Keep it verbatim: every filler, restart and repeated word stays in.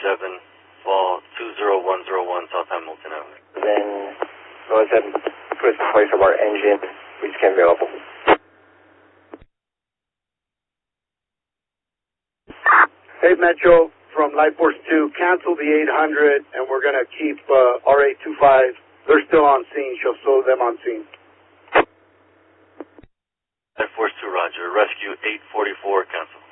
seven, fall two zero one zero one South Hamilton Avenue. Then go ahead and put us in place of our engine. We just came available. Hey, Metro, from Life Force two, cancel the eight hundred, and we're going to keep uh, R eight twenty-five. They're still on scene. She'll slow them on scene. Life Force two, roger. Rescue eight forty-four, cancel.